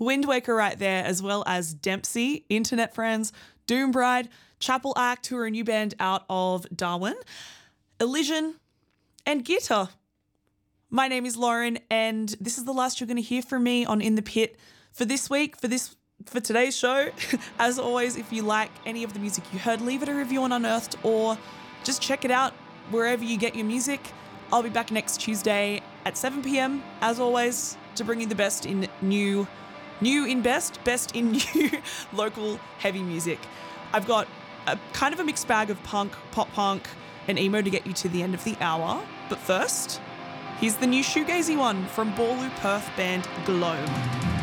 Wind Waker right there, as well as Dempsey, Internet Friends, Doom Bride, Chapel Act, who are a new band out of Darwin, Elysian, and Gitta. My name is Lauren, and this is the last you're going to hear from me on In the Pit for this week, for today's show. As always, if you like any of the music you heard, leave it a review on Unearthed or just check it out wherever you get your music. I'll be back next Tuesday at 7 p.m, as always, to bring you the best in new in best in new local heavy music. I've got a kind of a mixed bag of punk, pop punk, and emo to get you to the end of the hour. But first, here's the new shoegazy one from Ballou Perth band Globe.